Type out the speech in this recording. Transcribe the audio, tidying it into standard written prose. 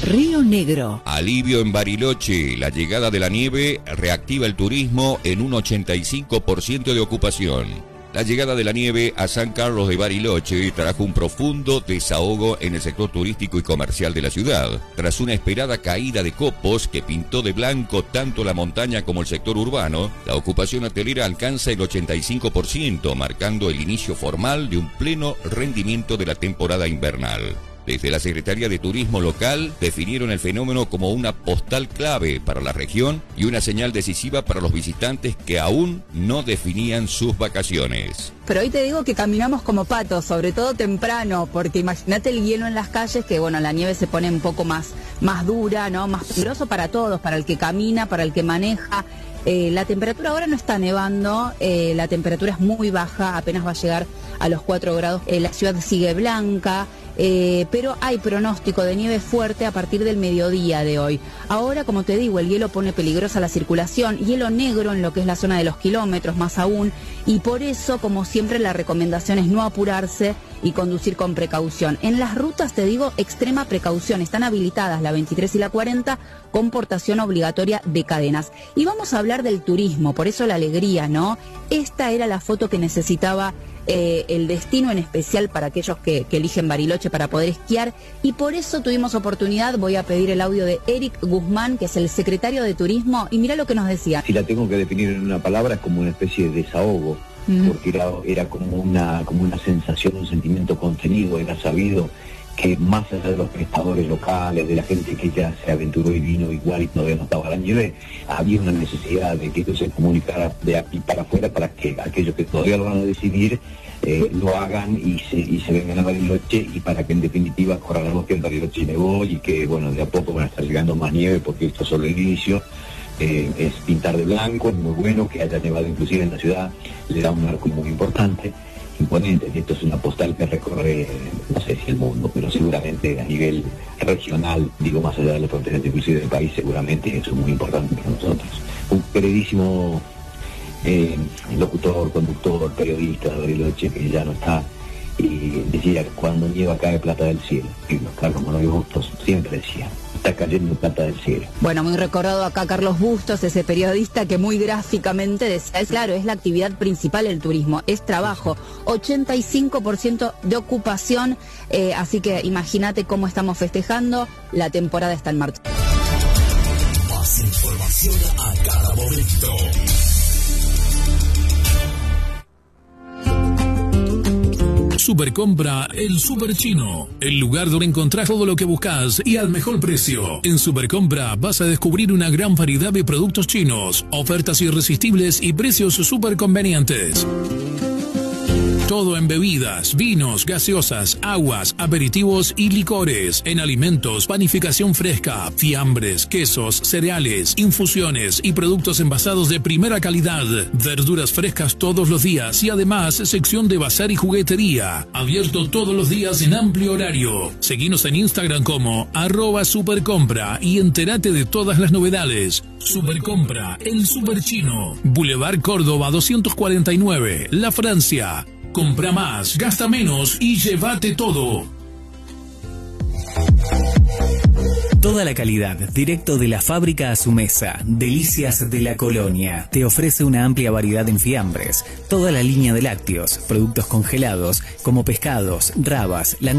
Río Negro. Alivio en Bariloche. La llegada de la nieve reactiva el turismo en un 85% de ocupación. La llegada de la nieve a San Carlos de Bariloche trajo un profundo desahogo en el sector turístico y comercial de la ciudad. Tras una esperada caída de copos que pintó de blanco tanto la montaña como el sector urbano, la ocupación hotelera alcanza el 85%, marcando el inicio formal de un pleno rendimiento de la temporada invernal. Desde la Secretaría de Turismo local definieron el fenómeno como una postal clave para la región y una señal decisiva para los visitantes que aún no definían sus vacaciones. Pero hoy te digo que caminamos como patos, sobre todo temprano, porque imagínate el hielo en las calles, que bueno, la nieve se pone un poco más dura, ¿no? Más peligroso para todos, para el que camina, para el que maneja. La temperatura ahora no está nevando, la temperatura es muy baja, apenas va a llegar a los 4 grados. La ciudad sigue blanca, pero hay pronóstico de nieve fuerte a partir del mediodía de hoy. Ahora, como te digo, el hielo pone peligrosa la circulación, hielo negro en lo que es la zona de los kilómetros más aún, y por eso, como siempre, la recomendación es no apurarse y conducir con precaución. En las rutas, te digo, extrema precaución, están habilitadas la 23 y la 40 con portación obligatoria de cadenas. Y vamos a hablar del turismo, por eso la alegría, ¿no? Esta era la foto que necesitaba el destino, en especial para aquellos que eligen Bariloche para poder esquiar, y por eso tuvimos oportunidad. Voy a pedir el audio de Eric Guzmán, que es el secretario de Turismo, y mira lo que nos decía. Si la tengo que definir en una palabra, es como una especie de desahogo, porque era como una sensación, un sentimiento contenido. Era sabido que más allá de los prestadores locales, de la gente que ya se aventuró y vino igual y todavía no estaba la nieve, había una necesidad de que esto se comunicara de aquí para afuera, para que aquellos que todavía lo van a decidir lo hagan y se vengan a Bariloche, y para que en definitiva corramos que en Bariloche nevó y que bueno, de a poco van a estar llegando más nieve, porque esto es solo el inicio. Es pintar de blanco, es muy bueno que haya nevado inclusive en la ciudad, le da un arco muy importante, imponente. Esto es una postal que recorre, no sé si el mundo, pero seguramente a nivel regional, digo más allá de las fronteras inclusive del país, seguramente eso es muy importante para nosotros. Un queridísimo locutor, conductor, periodista de Bariloche, que ya no está, y decía: cuando nieva cae plata del cielo. Y los Carlos Manuel Bustos siempre decía: está cayendo plata del cielo. Bueno, muy recordado acá Carlos Bustos, ese periodista que muy gráficamente decía, claro, es la actividad principal el turismo, es trabajo, 85% de ocupación, así que imagínate cómo estamos festejando, la temporada está en marcha. Más información a cada momento. Supercompra El Super Chino, el lugar donde encontrás todo lo que buscas y al mejor precio. En Supercompra vas a descubrir una gran variedad de productos chinos, ofertas irresistibles y precios súper convenientes. Todo en bebidas, vinos, gaseosas, aguas, aperitivos y licores. En alimentos, panificación fresca, fiambres, quesos, cereales, infusiones y productos envasados de primera calidad. Verduras frescas todos los días y además sección de bazar y juguetería. Abierto todos los días en amplio horario. Seguinos en Instagram como @supercompra y entérate de todas las novedades. Supercompra, el Super Chino. Boulevard Córdoba 249, La Francia. Compra más, gasta menos y llévate todo. Toda la calidad, directo de la fábrica a su mesa. Delicias de la Colonia. Te ofrece una amplia variedad en fiambres. Toda la línea de lácteos, productos congelados como pescados, rabas,